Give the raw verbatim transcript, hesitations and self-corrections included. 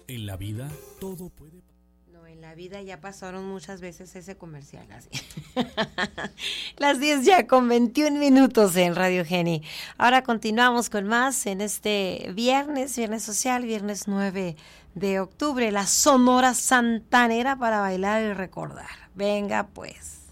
En la vida todo puede... No, en la vida ya pasaron muchas veces ese comercial así. Las diez ya con veintiún minutos en Radio Geni. Ahora continuamos con más en este viernes, viernes social, viernes nueve de octubre, la Sonora Santanera para bailar y recordar. Venga pues.